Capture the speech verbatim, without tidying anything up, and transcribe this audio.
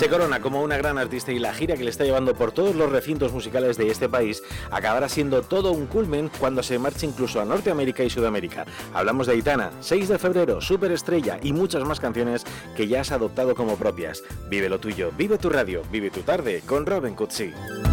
Se corona como una gran artista y la gira que le está llevando por todos los recintos musicales de este país acabará siendo todo un culmen cuando se marche incluso a Norteamérica y Sudamérica. Hablamos de Aitana, seis de febrero, Superestrella y muchas más canciones que ya has adoptado como propias. Vive lo tuyo, vive tu radio, vive tu tarde con Robin Cutsi.